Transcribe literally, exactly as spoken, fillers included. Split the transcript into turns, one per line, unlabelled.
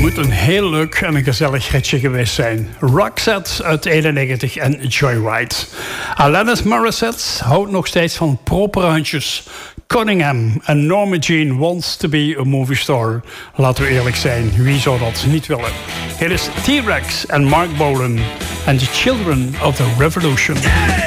moet een heel leuk en een gezellig ritje geweest zijn. Roxette uit eenennegentig en Joyride. Alanis Morissette houdt nog steeds van propere handjes. Cunningham en Norma Jean wants to be a movie star. Laten we eerlijk zijn, wie zou dat niet willen? Hier is T-Rex en Mark Bolan and the Children of the Revolution.